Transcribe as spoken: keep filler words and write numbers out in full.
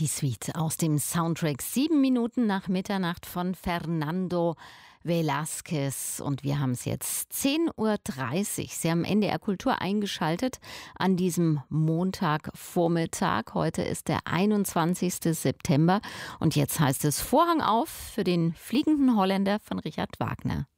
Die Suite aus dem Soundtrack Sieben Minuten nach Mitternacht von Fernando Velázquez. Und wir haben es jetzt zehn Uhr dreißig. Sie haben N D R Kultur eingeschaltet an diesem Montagvormittag. Heute ist der einundzwanzigster September. Und jetzt heißt es Vorhang auf für den Fliegenden Holländer von Richard Wagner.